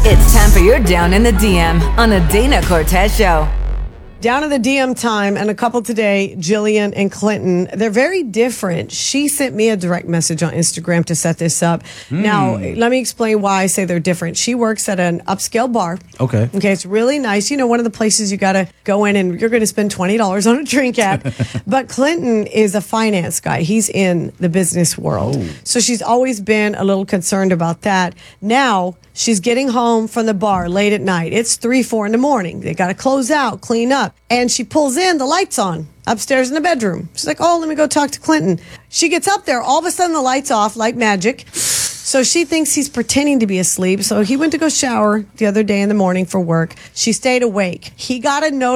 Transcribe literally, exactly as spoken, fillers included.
It's time for your Down in the D M on the Dana Cortez Show. Down in the D M time, and a couple today, Jillian and Clinton. They're very different. She sent me a direct message on Instagram to set this up. Mm. Now, let me explain why I say they're different. She works at an upscale bar. Okay. Okay, it's really nice. You know, one of the places you got to go in and you're going to spend twenty dollars on a drink at. But Clinton is a finance guy. He's in the business world. Oh. So she's always been a little concerned about that. Now, she's getting home from the bar late at night. It's three, four in the morning. They got to close out, clean up. And she pulls in, the lights on upstairs in the bedroom. She's like, oh, let me go talk to Clinton. She gets up there. All of a sudden, the lights off like magic. So she thinks he's pretending to be asleep. So he went to go shower the other day in the morning for work. She stayed awake. He got a note.